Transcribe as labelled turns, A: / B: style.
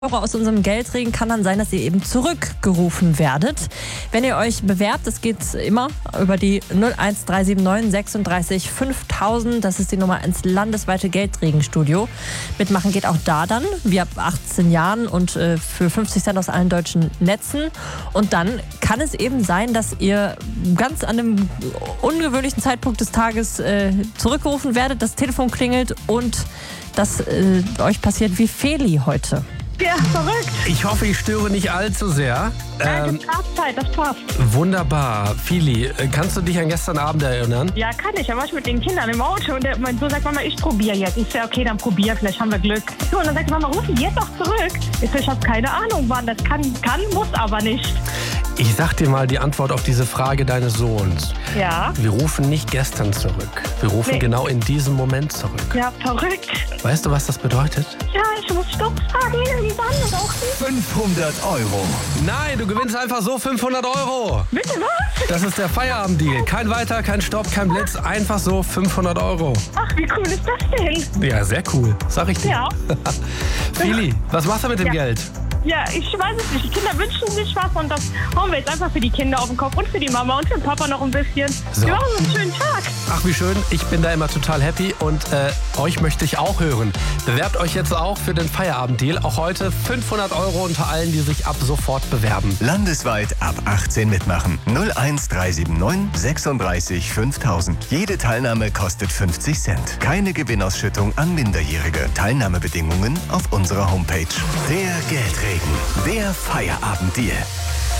A: Euro aus unserem Geldregen kann dann sein, dass ihr eben zurückgerufen werdet. Wenn ihr euch bewerbt, das geht immer über die 01379 36 5000. Das ist die Nummer ins landesweite Geldregenstudio. Mitmachen geht auch da dann, wie ab 18 Jahren und für 50 Cent aus allen deutschen Netzen. Und dann kann es eben sein, dass ihr ganz an einem ungewöhnlichen Zeitpunkt des Tages zurückgerufen werdet, das Telefon klingelt und das euch passiert wie Feli heute.
B: Ja, verrückt.
C: Ich hoffe, ich störe nicht allzu sehr.
B: Nein, das passt Zeit, das passt.
C: Wunderbar. Fili, kannst du dich an gestern Abend erinnern?
B: Ja, kann ich. Da war ich mit den Kindern im Auto und mein Sohn sagt, Mama, ich probiere jetzt. Ich sage, okay, dann probier, vielleicht haben wir Glück. So, und dann sagt Mama, ruf jetzt doch zurück. Ich sage, ich habe keine Ahnung, wann das kann, muss aber nicht.
C: Ich sag dir mal die Antwort auf diese Frage deines Sohns.
B: Ja.
C: Wir rufen nicht gestern zurück. Wir rufen genau in diesem Moment zurück.
B: Ja, verrückt.
C: Weißt du, was das bedeutet?
B: Ja, ich muss Stopp sagen, irgendwann und auch
D: 500 Euro.
C: Nein, du gewinnst einfach so 500 Euro.
B: Bitte was?
C: Das ist der Feierabenddeal. Kein Weiter, kein Stopp, kein Blitz. Einfach so 500 Euro.
B: Ach, wie cool ist das denn?
C: Ja, sehr cool. Sag ich dir.
B: Ja.
C: Fili, was machst du mit dem Geld?
B: Ja, ich weiß es nicht. Die Kinder wünschen sich was und das hauen wir jetzt einfach für die Kinder auf den Kopf und für die Mama und für den Papa noch ein bisschen.
C: So.
B: Ja, so einen schönen Tag.
C: Ach, wie schön. Ich bin da immer total happy und euch möchte ich auch hören. Bewerbt euch jetzt auch für den Feierabenddeal. Auch heute 500 Euro unter allen, die sich ab sofort bewerben.
D: Landesweit ab 18 mitmachen. 01379 36 5000. Jede Teilnahme kostet 50 Cent. Keine Gewinnausschüttung an Minderjährige. Teilnahmebedingungen auf unserer Homepage. Der Geldregen. Der Feierabenddeal.